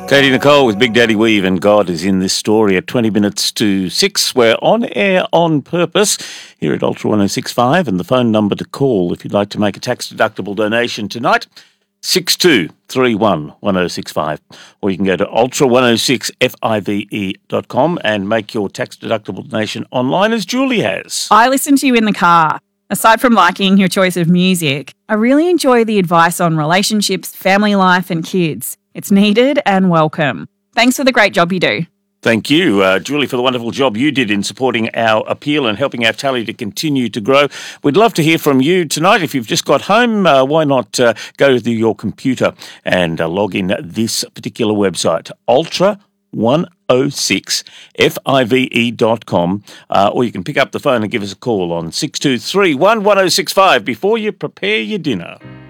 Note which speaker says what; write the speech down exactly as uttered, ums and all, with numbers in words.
Speaker 1: Katie Nicole with Big Daddy Weave, and God is in this story at twenty minutes to six. We're on air on purpose here at Ultra one oh six point five, and the phone number to call if you'd like to make a tax-deductible donation tonight, six two three one one oh six five, or you can go to ultra one oh six five dot com and make your tax-deductible donation online, as Julie has.
Speaker 2: I listen to you in the car. Aside from liking your choice of music, I really enjoy the advice on relationships, family life and kids. It's needed and welcome. Thanks for the great job you do.
Speaker 1: Thank you, uh, Julie, for the wonderful job you did in supporting our appeal and helping our tally to continue to grow. We'd love to hear from you tonight. If you've just got home, uh, why not uh, go to your computer and uh, log in this particular website, ultra one oh six five dot com, uh, or you can pick up the phone and give us a call on six two three one one oh six five before you prepare your dinner.